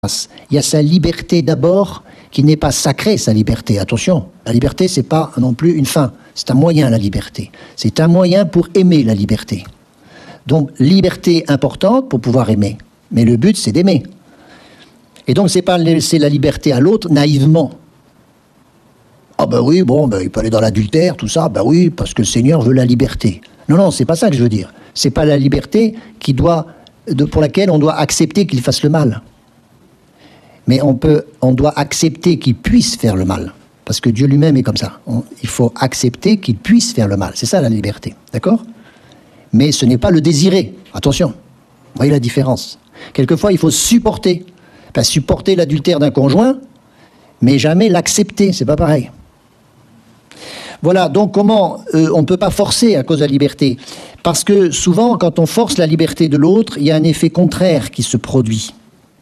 Il y a sa liberté d'abord, qui n'est pas sacrée, sa liberté. Attention, la liberté, c'est pas non plus une fin. C'est un moyen, la liberté. C'est un moyen pour aimer la liberté. Donc, liberté importante pour pouvoir aimer. Mais le but, c'est d'aimer. Et donc, c'est pas laisser la liberté à l'autre naïvement. Ah ben oui, bon, ben, il peut aller dans l'adultère, tout ça. Ben oui, parce que le Seigneur veut la liberté. Non, non, c'est pas ça que je veux dire. C'est pas la liberté pour laquelle on doit accepter qu'il fasse le mal. Mais on doit accepter qu'il puisse faire le mal. Parce que Dieu lui-même est comme ça. Il faut accepter qu'il puisse faire le mal. C'est ça la liberté. D'accord ? Mais ce n'est pas le désirer. Attention. Vous voyez la différence. Quelquefois, il faut supporter. Pas supporter l'adultère d'un conjoint, mais jamais l'accepter. C'est pas pareil. Voilà. Donc, comment on ne peut pas forcer à cause de la liberté ? Parce que souvent, quand on force la liberté de l'autre, il y a un effet contraire qui se produit.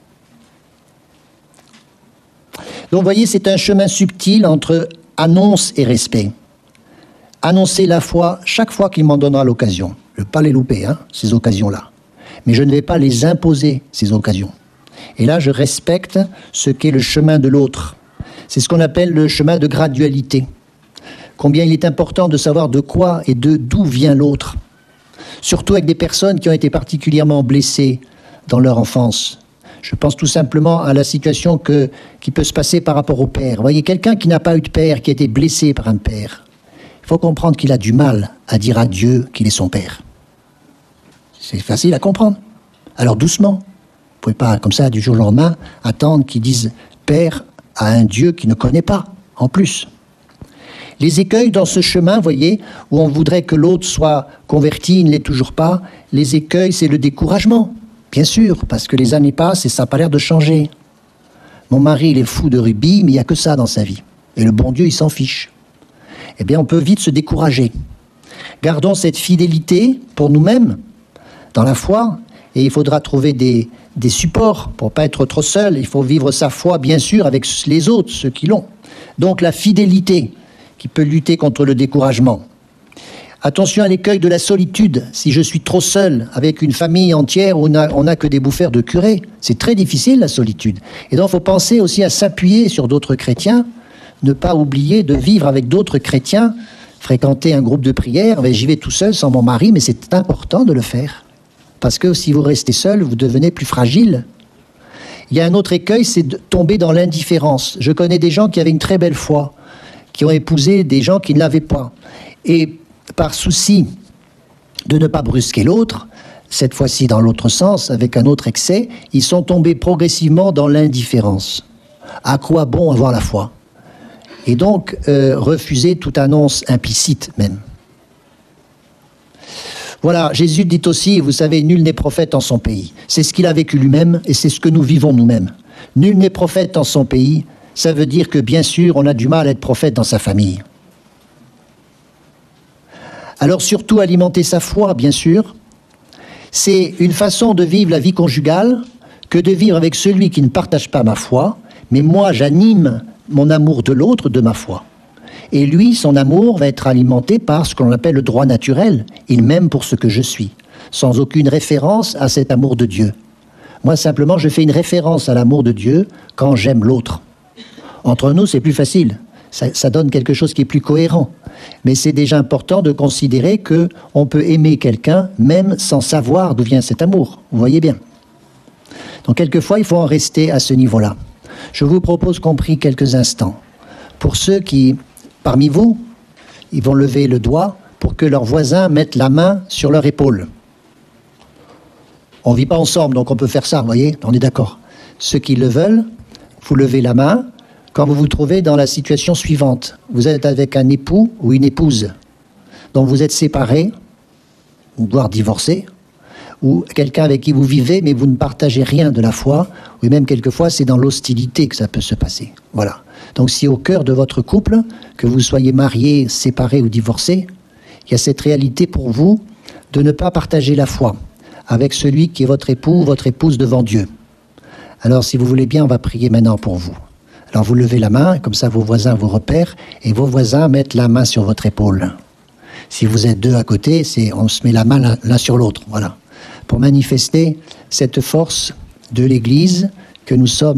Donc, vous voyez, c'est un chemin subtil entre annonce et respect. Annoncer la foi chaque fois qu'il m'en donnera l'occasion. Je ne vais pas les louper, ces occasions-là. Mais je ne vais pas les imposer, ces occasions. Et là, je respecte ce qu'est le chemin de l'autre. C'est ce qu'on appelle le chemin de gradualité. Combien il est important de savoir de quoi et d'où vient l'autre. Surtout avec des personnes qui ont été particulièrement blessées dans leur enfance. Je pense tout simplement à la situation qui peut se passer par rapport au père. Vous voyez, quelqu'un qui n'a pas eu de père, qui a été blessé par un père, il faut comprendre qu'il a du mal à dire à Dieu qu'il est son père. C'est facile à comprendre. Alors doucement. Vous ne pouvez pas, comme ça, du jour au lendemain, attendre qu'il dise père à un Dieu qu'il ne connaît pas, en plus. Les écueils dans ce chemin, vous voyez, où on voudrait que l'autre soit converti, il ne l'est toujours pas, les écueils, c'est le découragement. Bien sûr, parce que les années passent et ça n'a pas l'air de changer. Mon mari, il est fou de rugby, mais il n'y a que ça dans sa vie. Et le bon Dieu, il s'en fiche. Eh bien, on peut vite se décourager. Gardons cette fidélité pour nous-mêmes, dans la foi, et il faudra trouver des supports pour ne pas être trop seul. Il faut vivre sa foi, bien sûr, avec les autres, ceux qui l'ont. Donc, la fidélité qui peut lutter contre le découragement. Attention à l'écueil de la solitude. Si je suis trop seul avec une famille entière où on n'a que des bouffeurs de curés, c'est très difficile la solitude. Et donc il faut penser aussi à s'appuyer sur d'autres chrétiens, ne pas oublier de vivre avec d'autres chrétiens, fréquenter un groupe de prière. J'y vais tout seul sans mon mari, mais c'est important de le faire. Parce que si vous restez seul, vous devenez plus fragile. Il y a un autre écueil, c'est de tomber dans l'indifférence. Je connais des gens qui avaient une très belle foi, qui ont épousé des gens qui ne l'avaient pas. Et par souci de ne pas brusquer l'autre, cette fois-ci dans l'autre sens, avec un autre excès, ils sont tombés progressivement dans l'indifférence. À quoi bon avoir la foi ? Et donc, refuser toute annonce implicite même. Voilà, Jésus dit aussi, vous savez, nul n'est prophète en son pays. C'est ce qu'il a vécu lui-même et c'est ce que nous vivons nous-mêmes. Nul n'est prophète en son pays, ça veut dire que bien sûr, on a du mal à être prophète dans sa famille. Alors surtout alimenter sa foi, bien sûr, c'est une façon de vivre la vie conjugale que de vivre avec celui qui ne partage pas ma foi, mais moi j'anime mon amour de l'autre de ma foi. Et lui, son amour va être alimenté par ce qu'on appelle le droit naturel. Il m'aime pour ce que je suis, sans aucune référence à cet amour de Dieu. Moi simplement, je fais une référence à l'amour de Dieu quand j'aime l'autre. Entre nous, c'est plus facile. Ça donne quelque chose qui est plus cohérent. Mais c'est déjà important de considérer qu'on peut aimer quelqu'un même sans savoir d'où vient cet amour. Vous voyez bien. Donc quelquefois, il faut en rester à ce niveau-là. Je vous propose qu'on prie quelques instants. Pour ceux qui, parmi vous, ils vont lever le doigt pour que leurs voisins mettent la main sur leur épaule. On ne vit pas ensemble, donc on peut faire ça, vous voyez, on est d'accord. Ceux qui le veulent, vous levez la main. Quand vous vous trouvez dans la situation suivante, vous êtes avec un époux ou une épouse, dont vous êtes séparés, ou voire divorcés, ou quelqu'un avec qui vous vivez, mais vous ne partagez rien de la foi, ou même quelquefois c'est dans l'hostilité que ça peut se passer. Voilà. Donc si au cœur de votre couple, que vous soyez mariés, séparés ou divorcés, il y a cette réalité pour vous de ne pas partager la foi avec celui qui est votre époux ou votre épouse devant Dieu. Alors si vous voulez bien, on va prier maintenant pour vous. Alors vous levez la main, comme ça vos voisins vous repèrent, et vos voisins mettent la main sur votre épaule. Si vous êtes deux à côté, on se met la main l'un sur l'autre, voilà. Pour manifester cette force de l'Église que nous sommes